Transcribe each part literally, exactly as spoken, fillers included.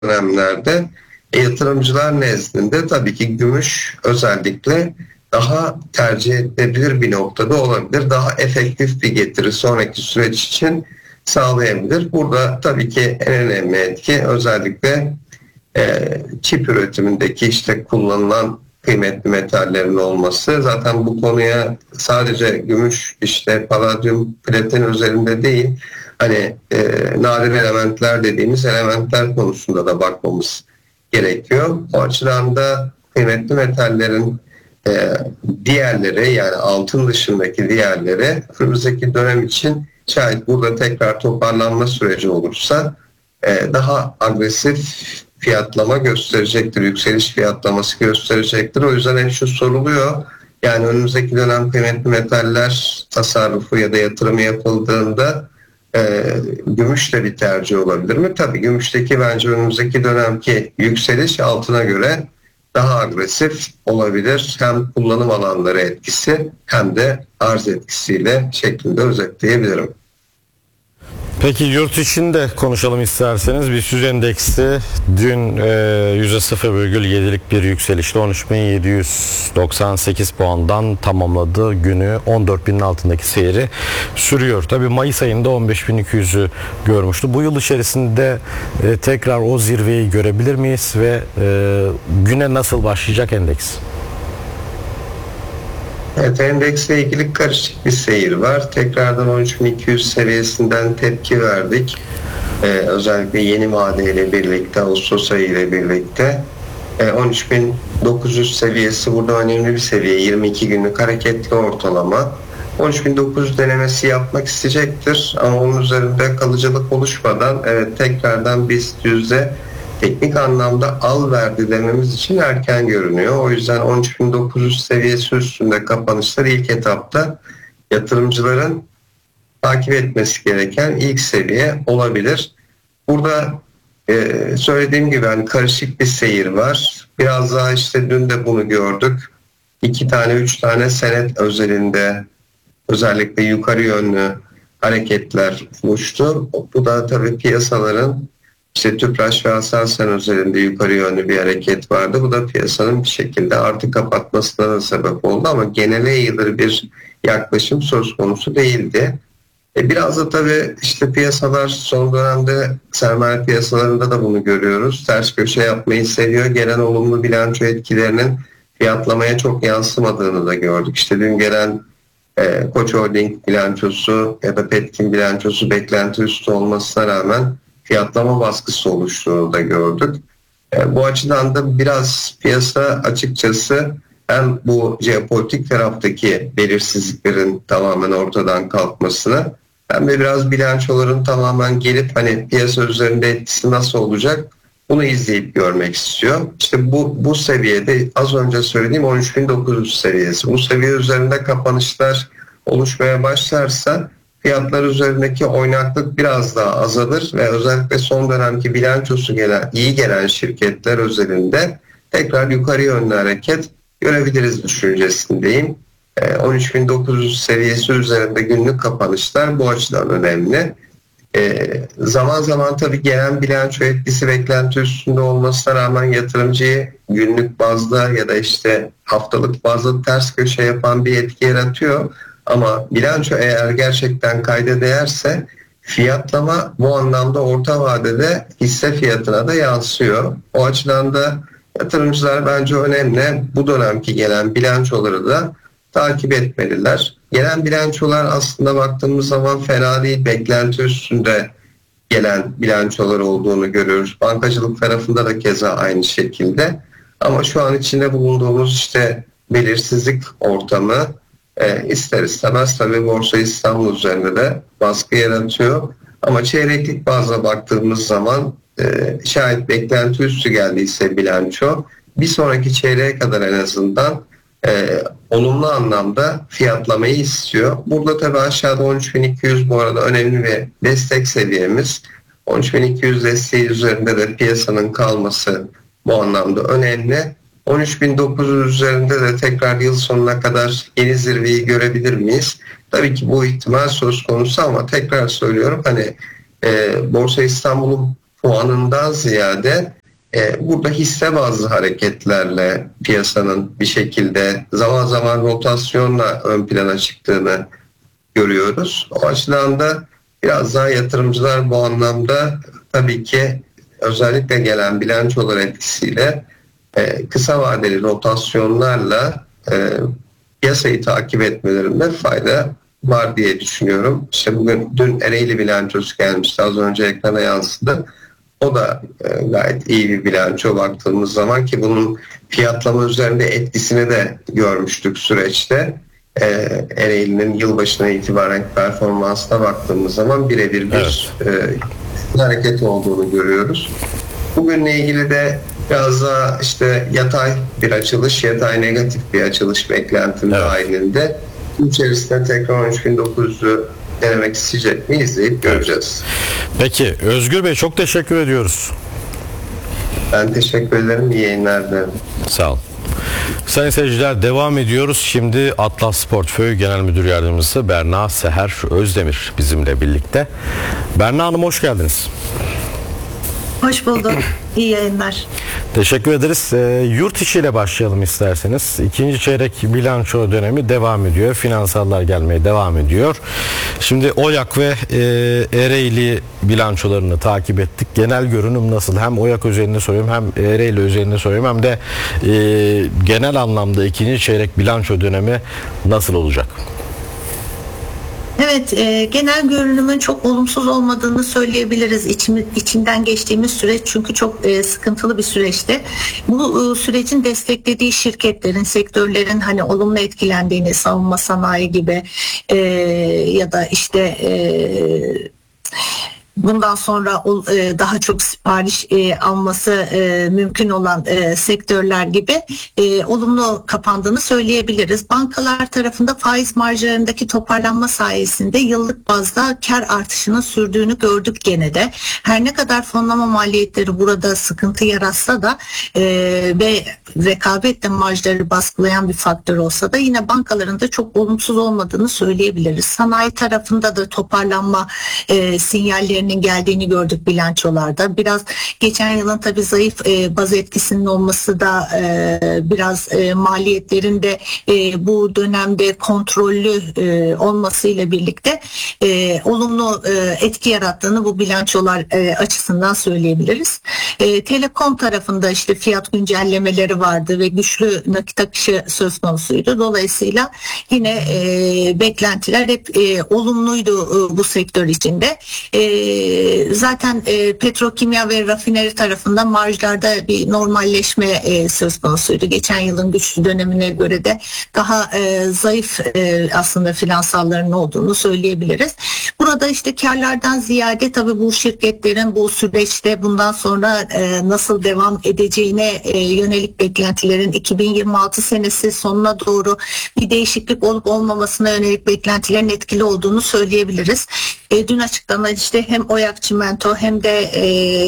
dönemlerde yatırımcılar nezdinde tabii ki gümüş özellikle daha tercih edilebilir bir noktada olabilir. Daha efektif bir getiri sonraki süreç için sağlayabilir. Burada tabii ki en önemli etki özellikle e, çip üretimindeki işte kullanılan kıymetli metallerin olması. Zaten bu konuya sadece gümüş, işte paladyum, platin üzerinde değil, hani e, nadir elementler dediğimiz elementler konusunda da bakmamız gerekiyor. O açıdan da kıymetli metallerin e, diğerleri, yani altın dışındaki diğerleri önümüzdeki dönem için şayet burada tekrar toparlanma süreci olursa e, daha agresif fiyatlama gösterecektir, yükseliş fiyatlaması gösterecektir. O yüzden hep şu soruluyor, yani önümüzdeki dönem kıymetli metaller tasarrufu ya da yatırımı yapıldığında e, gümüş de bir tercih olabilir mi? Tabii gümüşteki bence önümüzdeki dönemki yükseliş altına göre daha agresif olabilir. Hem kullanım alanları etkisi hem de arz etkisiyle şeklinde özetleyebilirim. Peki yurt içinde konuşalım isterseniz. BIST endeksi dün e, yüzde sıfır virgül yedilik bir yükselişle on üç bin yedi yüz doksan sekiz puandan tamamladı günü. on dört binin altındaki seyri sürüyor. Tabii Mayıs ayında on beş bin iki yüzü görmüştü. Bu yıl içerisinde e, tekrar o zirveyi görebilir miyiz ve e, güne nasıl başlayacak endeks? Evet, endeksle ilgili karışık bir seyir var. Tekrardan on üç bin iki yüz seviyesinden tepki verdik. Ee, özellikle yeni vadeyle birlikte, Ağustos ayı ile birlikte. Ee, on üç bin dokuz yüz seviyesi burada önemli bir seviye. yirmi iki günlük hareketli ortalama. on üç bin dokuz yüz denemesi yapmak isteyecektir. Ama onun üzerinde kalıcılık oluşmadan evet tekrardan BIST yüzde teknik anlamda al verdi dememiz için erken görünüyor. O yüzden on üç bin dokuz yüz seviyesi üstünde kapanışlar ilk etapta yatırımcıların takip etmesi gereken ilk seviye olabilir. Burada e, söylediğim gibi hani karışık bir seyir var. Biraz daha işte dün de bunu gördük. İki tane, üç tane senet özelinde özellikle yukarı yönlü hareketler oluştu. Bu da tabii piyasaların İşte Tüpraş ve Aselsan üzerinde yukarı yönlü bir hareket vardı. Bu da piyasanın bir şekilde artı kapatmasına da sebep oldu ama genele yayılır bir yaklaşım söz konusu değildi. E biraz da tabii işte piyasalar son dönemde sermaye piyasalarında da bunu görüyoruz. Ters köşe yapmayı seviyor. Gelen olumlu bilanço etkilerinin fiyatlamaya çok yansımadığını da gördük. İşte dün gelen e, Koç Holding bilançosu ya da Petkim bilançosu beklenti üstü olmasına rağmen fiyatlama baskısı oluştuğunu da gördük. E, bu açıdan da biraz piyasa açıkçası hem bu jeopolitik taraftaki belirsizliklerin tamamen ortadan kalkmasını hem de biraz bilançoların tamamen gelip hani piyasa üzerinde etkisi nasıl olacak bunu izleyip görmek istiyor. İşte bu bu seviyede az önce söylediğim on üç bin dokuz yüz seviyesi. Bu seviye üzerinde kapanışlar oluşmaya başlarsa fiyatlar üzerindeki oynaklık biraz daha azalır ve özellikle son dönemki bilançosu gelen, iyi gelen şirketler özelinde tekrar yukarı yönlü hareket görebiliriz düşüncesindeyim. on üç bin dokuz yüz seviyesi üzerinde günlük kapanışlar bu açıdan önemli. E, zaman zaman tabii gelen bilanço etkisi beklenti üstünde olmasına rağmen yatırımcıyı günlük bazda ya da işte haftalık bazda ters köşe yapan bir etki yaratıyor. Ama bilanço eğer gerçekten kayda değerse fiyatlama bu anlamda orta vadede hisse fiyatına da yansıyor. O açıdan da yatırımcılar bence önemli. Bu dönemki gelen bilançoları da takip etmeliler. Gelen bilançolar aslında baktığımız zaman fena değil. Beklenti üstünde gelen bilançolar olduğunu görüyoruz. Bankacılık tarafında da keza aynı şekilde. Ama şu an içinde bulunduğumuz işte belirsizlik ortamı E, ister istemez tabii Borsa İstanbul üzerinde de baskı yaratıyor. Ama çeyreklik bazda baktığımız zaman e, şayet beklenti üstü geldiyse bilanço bir sonraki çeyreğe kadar en azından e, olumlu anlamda fiyatlamayı istiyor. Burada tabii aşağıda on üç bin iki yüz bu arada önemli bir destek seviyemiz. on üç bin iki yüz desteği üzerinde de piyasanın kalması bu anlamda önemli. on üç bin dokuz yüz üzerinde de tekrar yıl sonuna kadar yeni zirveyi görebilir miyiz? Tabii ki bu ihtimal söz konusu ama tekrar söylüyorum hani e, Borsa İstanbul'un puanından ziyade e, burada hisse bazlı hareketlerle piyasanın bir şekilde zaman zaman rotasyonla ön plana çıktığını görüyoruz. O açıdan da biraz daha yatırımcılar bu anlamda tabii ki özellikle gelen bilançolar etkisiyle e, kısa vadeli rotasyonlarla e, piyasayı takip etmelerinde fayda var diye düşünüyorum. İşte bugün dün Ereğli bilançosu gelmişti. Az önce ekrana yansıdı. O da e, gayet iyi bir bilanço baktığımız zaman ki bunun fiyatlama üzerinde etkisini de görmüştük süreçte. E, Ereğli'nin yılbaşına itibaren performansına baktığımız zaman birebir bir evet. e, hareket olduğunu görüyoruz. Bugünle ilgili de biraz daha işte yatay bir açılış, yatay negatif bir açılış beklentim evet. dahilinde. İçerisinde tekrar on üç bin dokuz yüzü denemek isteyecek mi izleyip göreceğiz. Peki Özgür Bey çok teşekkür ediyoruz. Ben teşekkür ederim. İyi yayınlar dilerim. Sağ olun. Sayın seyirciler devam ediyoruz. Şimdi Atlas Portföy Genel Müdür Yardımcısı Berna Seher Özdemir bizimle birlikte. Berna Hanım hoş geldiniz. Hoş bulduk. İyi yayınlar. Teşekkür ederiz. E, yurt içiyle başlayalım isterseniz. İkinci çeyrek bilanço dönemi devam ediyor. Finansallar gelmeye devam ediyor. Şimdi Oyak ve e, Ereğli bilançolarını takip ettik. Genel görünüm nasıl? Hem Oyak özelinde soruyorum hem Ereğli özelinde soruyorum hem de e, genel anlamda ikinci çeyrek bilanço dönemi nasıl olacak? Evet, e, genel görünümün çok olumsuz olmadığını söyleyebiliriz. İçim, içinden geçtiğimiz süreç çünkü çok e, sıkıntılı bir süreçti. Bu e, sürecin desteklediği şirketlerin, sektörlerin hani olumlu etkilendiğini, savunma sanayi gibi e, ya da işte e, bundan sonra daha çok sipariş alması mümkün olan sektörler gibi olumlu kapandığını söyleyebiliriz. Bankalar tarafında faiz marjlarındaki toparlanma sayesinde yıllık bazda kar artışının sürdüğünü gördük gene de. Her ne kadar fonlama maliyetleri burada sıkıntı yaratsa da ve rekabetle marjları baskılayan bir faktör olsa da yine bankaların da çok olumsuz olmadığını söyleyebiliriz. Sanayi tarafında da toparlanma sinyalleri geldiğini gördük bilançolarda. Biraz geçen yılın tabii zayıf e, baz etkisinin olması da e, biraz e, maliyetlerin de e, bu dönemde kontrollü e, olmasıyla birlikte e, olumlu e, etki yarattığını bu bilançolar e, açısından söyleyebiliriz. E, Telekom tarafında işte fiyat güncellemeleri vardı ve güçlü nakit akışı söz konusuydu. Dolayısıyla yine e, beklentiler hep e, olumluydu e, bu sektör içinde. E, Zaten e, petrokimya ve rafineri tarafında marjlarda bir normalleşme e, söz konusuydu. Geçen yılın güçlü dönemine göre de daha e, zayıf e, aslında finansalların olduğunu söyleyebiliriz. Burada işte karlardan ziyade tabii bu şirketlerin bu süreçte bundan sonra e, nasıl devam edeceğine e, yönelik beklentilerin iki bin yirmi altı senesi sonuna doğru bir değişiklik olup olmamasına yönelik beklentilerin etkili olduğunu söyleyebiliriz. E, dün açıklanan işte hem Oyak Çimento hem de e,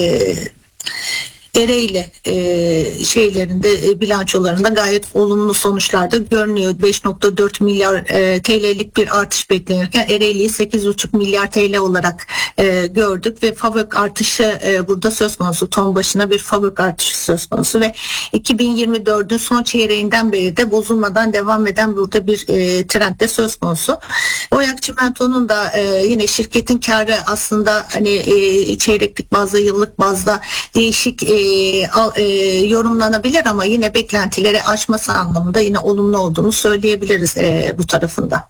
Ereğli e, şeylerinde e, bilançolarında gayet olumlu sonuçlarda görünüyor. beş nokta dört milyar e, T L'lik bir artış beklenirken Ereğli'yi sekiz buçuk milyar T L olarak e, gördük ve fabrik artışı e, burada söz konusu. Ton başına bir fabrik artışı söz konusu ve iki bin yirmi dördün son çeyreğinden beri de bozulmadan devam eden burada bir e, trend de söz konusu. Oyak Çimento'nun da e, yine şirketin karı aslında hani e, çeyreklik bazda, yıllık bazda değişik e, E, e, yorumlanabilir ama yine beklentileri aşması anlamında yine olumlu olduğunu söyleyebiliriz e, bu tarafında.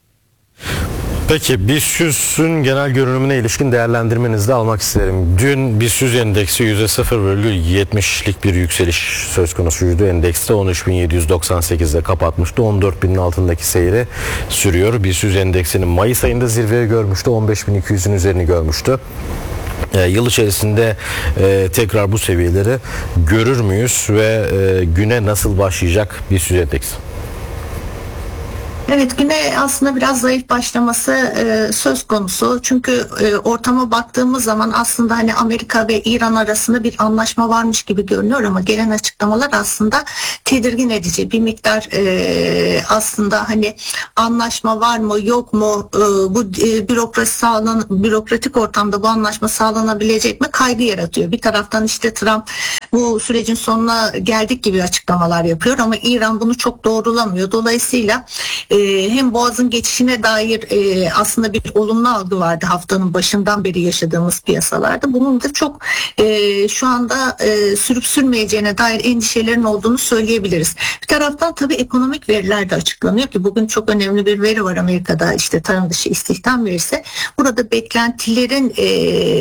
Peki BIST yüzün genel görünümüne ilişkin değerlendirmenizi de almak isterim. Dün BIST yüz endeksi yüzde sıfır virgül yetmişlik bir yükseliş söz konusuydu. Endekste on üç bin yedi yüz doksan sekizde kapatmıştı. on dört binin altındaki seyri sürüyor. BIST yüz endeksinin Mayıs ayında zirveye görmüştü. on beş bin iki yüzün üzerini görmüştü. E, yıl içerisinde e, tekrar bu seviyeleri görür müyüz ve e, güne nasıl başlayacak BIST yüz endeksi? Evet, güne aslında biraz zayıf başlaması e, söz konusu. Çünkü e, ortama baktığımız zaman aslında hani Amerika ve İran arasında bir anlaşma varmış gibi görünüyor ama gelen açıklamalar aslında tedirgin edici. Bir miktar e, aslında hani anlaşma var mı yok mu, e, bu e, bürokrasi sağlan bürokratik ortamda bu anlaşma sağlanabilecek mi kaygı yaratıyor. Bir taraftan işte Trump bu sürecin sonuna geldik gibi açıklamalar yapıyor ama İran bunu çok doğrulamıyor. Dolayısıyla e, hem Boğaz'ın geçişine dair e, aslında bir olumlu algı vardı haftanın başından beri yaşadığımız piyasalarda. Bunun da çok e, şu anda e, sürüp sürmeyeceğine dair endişelerin olduğunu söyleyebiliriz. Bir taraftan tabii ekonomik veriler de açıklanıyor ki bugün çok önemli bir veri var Amerika'da, işte tarım dışı istihdam verisi. Burada beklentilerin e,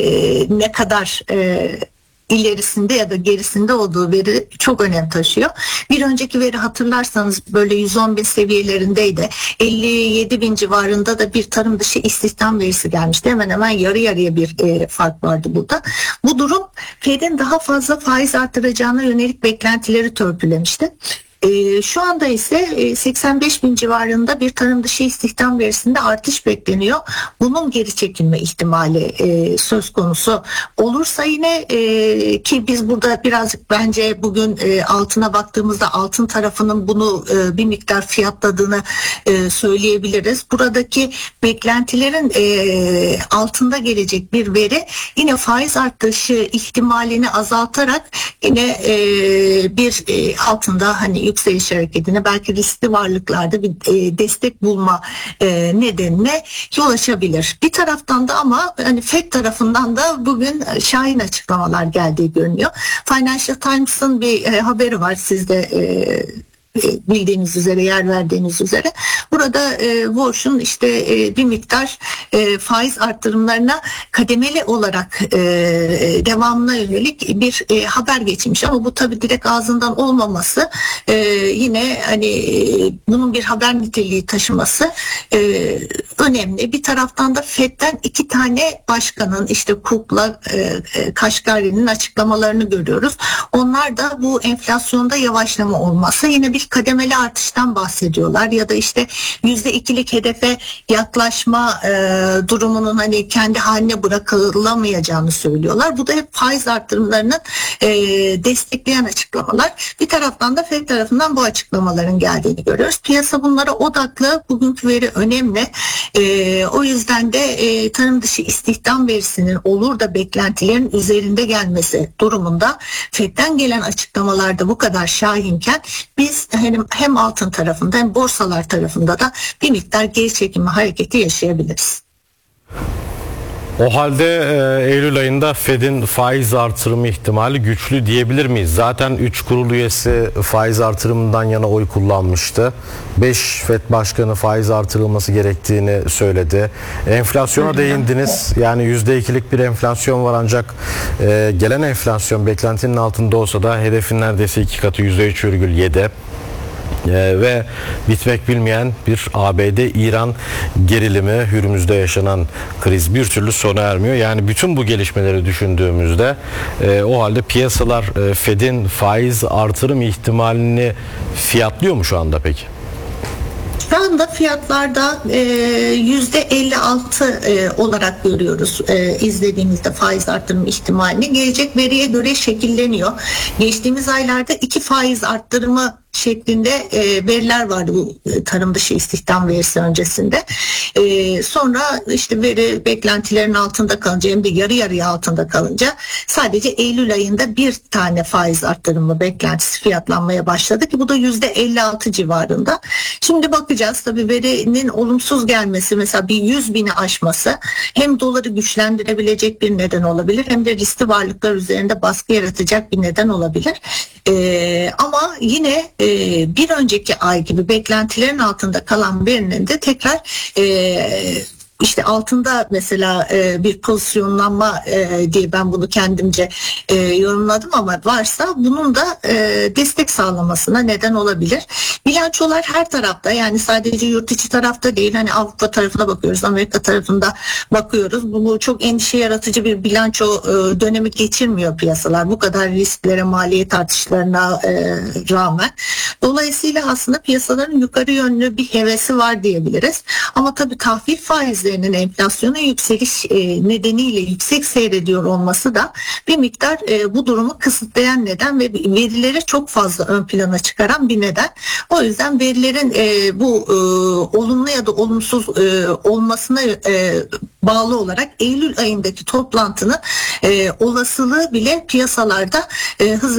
ne kadar e, ilerisinde ya da gerisinde olduğu veri çok önem taşıyor. Bir önceki veri hatırlarsanız böyle yüz on bin seviyelerindeydi. elli yedi bin civarında da bir tarım dışı istihdam verisi gelmişti. Hemen hemen yarı yarıya bir e, fark vardı burada. Bu durum Fed'in daha fazla faiz artıracağına yönelik beklentileri törpülemişti. E, şu anda ise e, seksen beş bin civarında bir tarım dışı istihdam verisinde artış bekleniyor. Bunun geri çekilme ihtimali e, söz konusu olursa yine e, ki biz burada birazcık bence bugün e, altına baktığımızda altın tarafının bunu e, bir miktar fiyatladığını e, söyleyebiliriz. Buradaki beklentilerin e, altında gelecek bir veri yine faiz artışı ihtimalini azaltarak yine e, bir e, altında hani yükseliş hareketine belki riskli varlıklarda bir e, destek bulma e, nedenine yol açabilir. Bir taraftan da ama hani Fed tarafından da bugün şahin açıklamalar geldiği görünüyor. Financial Times'ın bir e, haberi var, siz de e, bildiğiniz üzere, yer verdiğiniz üzere. Burada e, Warsh'un işte e, bir miktar e, faiz arttırımlarına kademeli olarak e, devamına yönelik bir e, haber geçmiş ama bu tabii direkt ağzından olmaması e, yine hani e, bunun bir haber niteliği taşıması e, önemli. Bir taraftan da Fed'den iki tane başkanın, işte Cook'la e, e, Kaşgari'nin açıklamalarını görüyoruz. Onlar da bu enflasyonda yavaşlama olması, yine bir kademeli artıştan bahsediyorlar ya da işte yüzde ikilik hedefe yaklaşma e, durumunun hani kendi haline bırakılamayacağını söylüyorlar. Bu da hep faiz artırımlarının e, destekleyen açıklamalar. Bir taraftan da Fed tarafından bu açıklamaların geldiğini görüyoruz. Piyasa bunlara odaklı. Bugünkü veri önemli. E, o yüzden de e, tarım dışı istihdam verisinin olur da beklentilerin üzerinde gelmesi durumunda Fed'den gelen açıklamalarda bu kadar şahinken biz hem, hem altın tarafında hem borsalar tarafında da bir miktar geri çekilme hareketi yaşayabiliriz. O halde e, Eylül ayında Fed'in faiz artırımı ihtimali güçlü diyebilir miyiz? Zaten üç kurul üyesi faiz artırımından yana oy kullanmıştı. beş Fed başkanı faiz artırılması gerektiğini söyledi. Enflasyona değindiniz. Yani yüzde ikilik bir enflasyon var ancak e, gelen enflasyon beklentinin altında olsa da hedefin neredeyse iki katı yüzde üç virgül yedi. Ee, ve bitmek bilmeyen bir A B D-İran gerilimi, Hürmüz'de yaşanan kriz bir türlü sona ermiyor. Yani bütün bu gelişmeleri düşündüğümüzde e, o halde piyasalar e, Fed'in faiz artırım ihtimalini fiyatlıyor mu şu anda peki? Şu anda fiyatlarda yüzde elli altı e, olarak görüyoruz e, izlediğimizde faiz artırım ihtimalini. Gelecek veriye göre şekilleniyor. Geçtiğimiz aylarda iki faiz arttırımı şeklinde e, veriler vardı bu e, tarım dışı istihdam verisi öncesinde. E, sonra işte veri beklentilerin altında kalınca hem de yarı yarıya altında kalınca sadece Eylül ayında bir tane faiz arttırımı beklentisi fiyatlanmaya başladı ki bu da yüzde elli altı civarında. Şimdi bakacağız, tabii verinin olumsuz gelmesi, mesela bir yüz bini aşması hem doları güçlendirebilecek bir neden olabilir hem de riskli varlıklar üzerinde baskı yaratacak bir neden olabilir. E, ama yine e, bir önceki ay gibi beklentilerin altında kalan verinin de tekrar e, işte altında mesela e, bir pozisyonlanma e, diye ben bunu kendimce e, yorumladım ama varsa bunun da e, destek sağlamasına neden olabilir. Bilançolar her tarafta, yani sadece yurt içi tarafta değil, hani Avrupa tarafına bakıyoruz, Amerika tarafında bakıyoruz. Bu, bu çok endişe yaratıcı bir bilanço e, dönemi geçirmiyor piyasalar bu kadar risklere, maliyet artışlarına e, rağmen. Dolayısıyla aslında piyasaların yukarı yönlü bir hevesi var diyebiliriz. Ama tabii tahvil faizlerinin enflasyona yükseliş e, nedeniyle yüksek seyrediyor olması da bir miktar e, bu durumu kısıtlayan neden ve verileri çok fazla ön plana çıkaran bir neden. O yüzden verilerin e, bu e, olumlu ya da olumsuz e, olmasına e, bağlı olarak Eylül ayındaki toplantının e, olasılığı bile piyasalarda e, hızlı